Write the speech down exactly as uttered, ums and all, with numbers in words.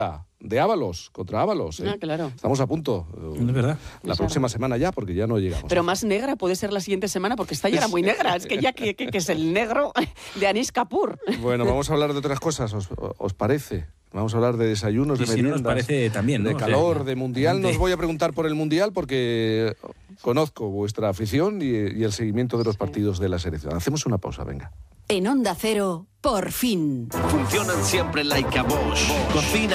de Ábalos, contra Ábalos. ¿eh? Ah, claro. Estamos a punto. Es verdad. La próxima semana ya, porque ya no llegamos. Pero más negra puede ser la siguiente semana, porque esta ya era muy negra. Es que ya que, que, que es el negro de Anish Kapoor. Bueno, vamos a hablar de otras cosas, ¿os, os parece? Vamos a hablar de desayunos, Y de si no meriendas, nos parece también, ¿no? de O sea, calor, de mundial. gente- No os voy a preguntar por el mundial porque conozco vuestra afición y, y el seguimiento de los partidos de la selección. Hacemos una pausa, venga. En Onda Cero, por fin. Funcionan siempre like a Bosch. Cocina